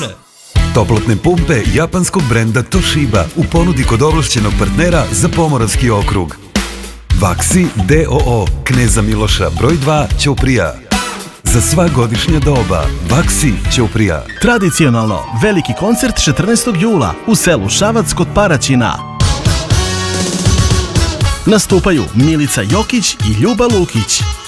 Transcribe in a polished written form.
se! Toplotne pumpe japanskog brenda Toshiba u ponudi kod ovlašćenog partnera za Pomoravski okrug. Vaksi DOO Kneza Miloša broj 2 Ćuprija. Za sva godišnja doba, Vaksi Ćuprija. Tradicionalno, veliki koncert 14. jula u selu Šavac kod Paraćina. Nastupaju Milica Jokić i Ljuba Lukić.